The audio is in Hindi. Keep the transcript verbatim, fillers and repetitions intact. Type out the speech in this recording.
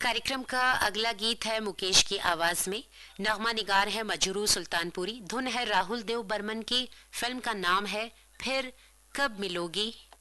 कार्यक्रम का अगला गीत है मुकेश की आवाज में। नगमा निगार है मजरू सुल्तानपुरी, धुन है राहुल देव बर्मन की। फिल्म का नाम है फिर कब मिलोगी